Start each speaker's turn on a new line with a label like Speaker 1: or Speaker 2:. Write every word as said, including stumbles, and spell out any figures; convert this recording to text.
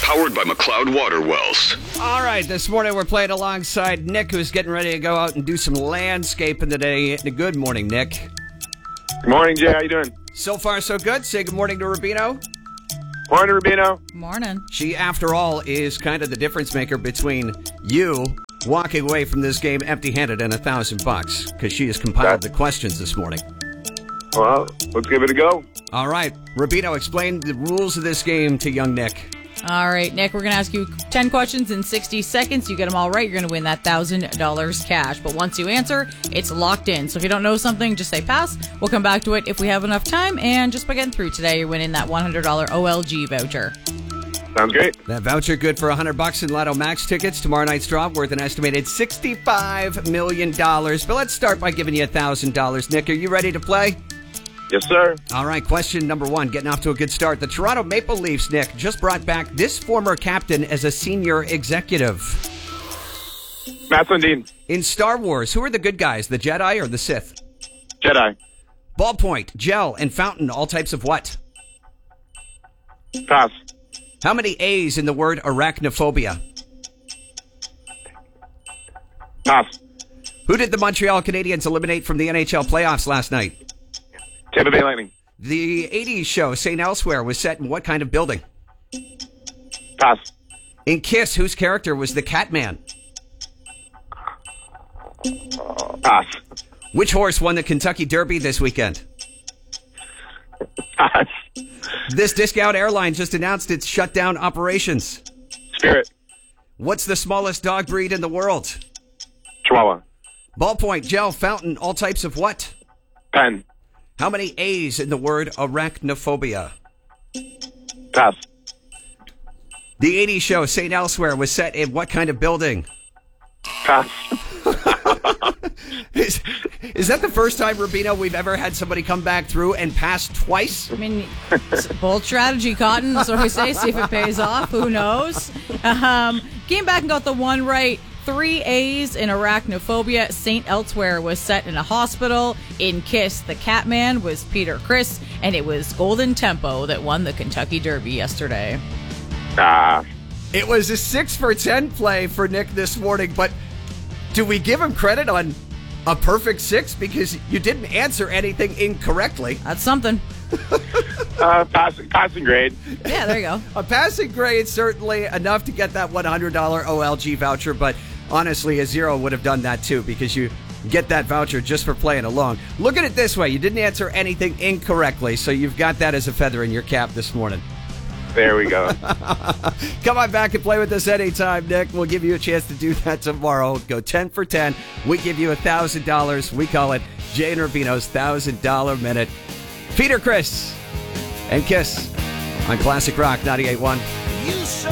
Speaker 1: Powered by McLeod Water Wells.
Speaker 2: All right, this morning we're playing alongside Nick, who's getting ready to go out and do some landscaping today. Good morning, Nick.
Speaker 3: Good morning, Jay. How you doing?
Speaker 2: So far, so good. Say good morning to Rubino.
Speaker 3: Morning, Rubino.
Speaker 4: Morning.
Speaker 2: She, after all, is kind of the difference maker between you walking away from this game empty-handed and a thousand bucks, because she has compiled the questions this morning.
Speaker 3: Well, let's give it a go.
Speaker 2: All right, Rubino, explain the rules of this game to young Nick.
Speaker 4: All right, Nick, we're going to ask you ten questions in sixty seconds. You get them all right, you're going to win that one thousand dollars cash. But once you answer, it's locked in. So if you don't know something, just say pass. We'll come back to it if we have enough time. And just by getting through today, you're winning that one hundred dollars O L G voucher.
Speaker 3: Sounds great.
Speaker 2: That voucher good for one hundred bucks in Lotto Max tickets. Tomorrow night's draw worth an estimated sixty-five million dollars. But let's start by giving you one thousand dollars. Nick, are you ready to play?
Speaker 3: Yes, sir.
Speaker 2: All right, question number one, getting off to a good start. The Toronto Maple Leafs, Nick, just brought back this former captain as a senior executive.
Speaker 3: Matt Sundin.
Speaker 2: In Star Wars, who are the good guys, the Jedi or the Sith?
Speaker 3: Jedi.
Speaker 2: Ballpoint, gel, and fountain, all types of what?
Speaker 3: Pass.
Speaker 2: How many A's in the word arachnophobia?
Speaker 3: Pass.
Speaker 2: Who did the Montreal Canadiens eliminate from the N H L playoffs last night?
Speaker 3: Tampa Bay Lightning.
Speaker 2: The eighties show, Saint Elsewhere, was set in what kind of building?
Speaker 3: Pass.
Speaker 2: In Kiss, whose character was the Catman?
Speaker 3: Uh, pass.
Speaker 2: Which horse won the Kentucky Derby this weekend?
Speaker 3: Pass.
Speaker 2: This discount airline just announced its shutdown operations.
Speaker 3: Spirit.
Speaker 2: What's the smallest dog breed in the world?
Speaker 3: Chihuahua.
Speaker 2: Ballpoint, gel, fountain, all types of what?
Speaker 3: Pen.
Speaker 2: How many A's in the word arachnophobia?
Speaker 3: Pass.
Speaker 2: The eighties show, Saint Elsewhere, was set in what kind of building?
Speaker 3: Pass.
Speaker 2: is, is that the first time, Rubino, we've ever had somebody come back through and pass twice?
Speaker 4: I mean, it's a bold strategy, Cotton. That's what we say. See if it pays off. Who knows? Um, came back and got the one right. Three A's in arachnophobia. Saint Elsewhere was set in a hospital. In Kiss, the Catman was Peter Criss, and it was Golden Tempo that won the Kentucky Derby yesterday.
Speaker 3: Ah.
Speaker 2: It was a six for ten play for Nick this morning, but do we give him credit on a perfect six? Because you didn't answer anything incorrectly.
Speaker 4: That's something.
Speaker 3: uh, pass, passing grade.
Speaker 4: Yeah, there you go.
Speaker 2: A passing grade, certainly enough to get that one hundred dollars O L G voucher, but honestly, a zero would have done that too, because you get that voucher just for playing along. Look at it this way. You didn't answer anything incorrectly, so you've got that as a feather in your cap this morning.
Speaker 3: There we go.
Speaker 2: Come on back and play with us anytime, Nick. We'll give you a chance to do that tomorrow. Go ten for ten. We give you one thousand dollars. We call it Jay and Rubino's one thousand dollars Minute. Peter Criss and Kiss on Classic Rock ninety-eight point one.